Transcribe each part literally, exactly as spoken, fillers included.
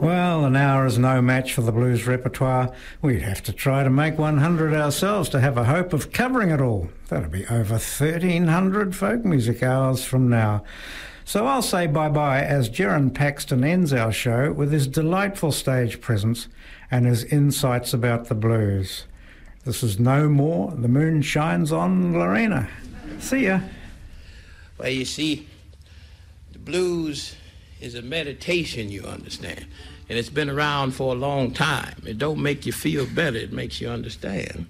Well, an hour is no match for the blues repertoire. We'd have to try to make one hundred ourselves to have a hope of covering it all. That'll be over thirteen hundred folk music hours from now. So I'll say bye-bye as Geron Paxton ends our show with his delightful stage presence and his insights about the blues. This is No More, The Moon Shines on Lorena. See ya. Well, you see, the blues is a meditation, you understand. And it's been around for a long time. It don't make you feel better, it makes you understand.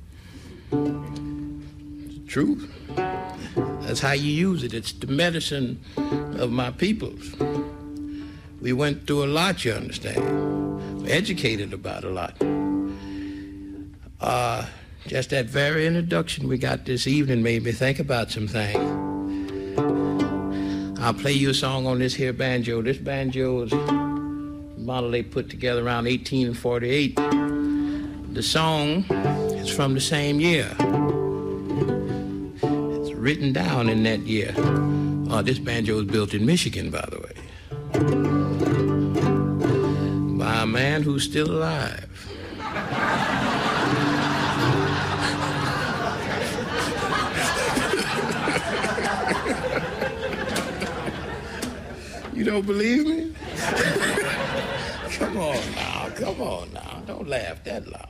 It's the truth. That's how you use it. It's the medicine of my peoples. We went through a lot, you understand. We're educated about a lot. Uh, just that very introduction we got this evening made me think about some things. I'll play you a song on this here banjo. This banjo is model they put together around eighteen forty-eight. The song is from the same year. It's written down in that year. Uh, this banjo was built in Michigan, by the way, by a man who's still alive. You don't believe me? Come on now, come on now. Don't laugh that loud.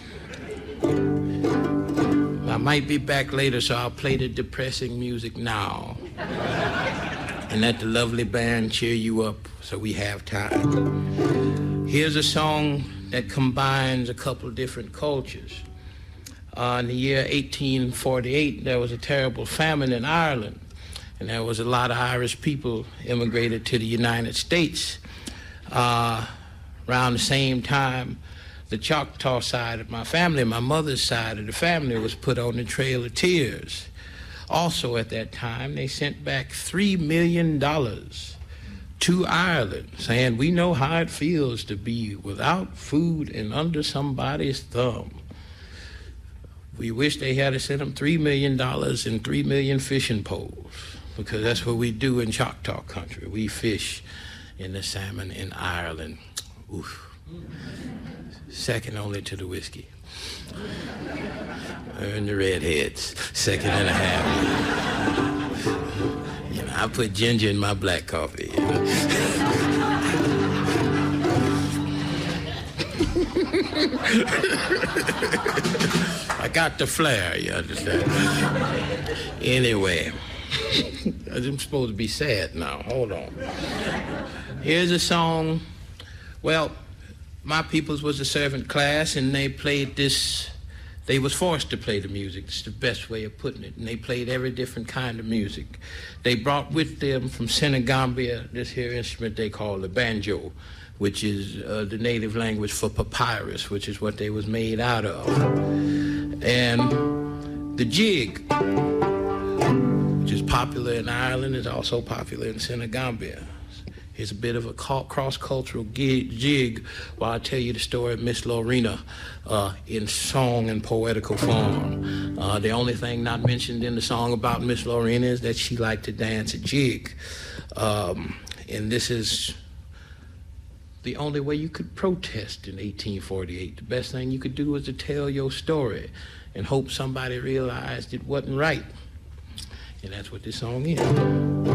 I might be back later, so I'll play the depressing music now. And let the lovely band cheer you up so we have time. Here's a song that combines a couple of different cultures. Uh, in the year eighteen forty-eight, there was a terrible famine in Ireland. And there was a lot of Irish people immigrated to the United States. Uh, around the same time, the Choctaw side of my family, my mother's side of the family, was put on the Trail of Tears. Also at that time, they sent back three million dollars to Ireland, saying, we know how it feels to be without food and under somebody's thumb. We wish they had sent them three million dollars and three million fishing poles, because that's what we do in Choctaw country. We fish in the salmon in Ireland. Oof. Second only to the whiskey. And the redheads, second and a half. You know, I put ginger in my black coffee. You know? I got the flair, you understand? Anyway. I'm supposed to be sad now. Hold on. Here's a song. Well, my peoples was a servant class, and they played this. They was forced to play the music. It's the best way of putting it. And they played every different kind of music. They brought with them from Senegambia this here instrument they call the banjo, which is uh, the native language for papyrus, which is what they was made out of. And the jig, which is popular in Ireland, is also popular in Senegambia. It's a bit of a cross-cultural jig while I tell you the story of Miss Lorena uh, in song and poetical form. Uh, the only thing not mentioned in the song about Miss Lorena is that she liked to dance a jig. Um, and this is the only way you could protest in eighteen forty-eight. The best thing you could do was to tell your story and hope somebody realized it wasn't right. And that's what this song is.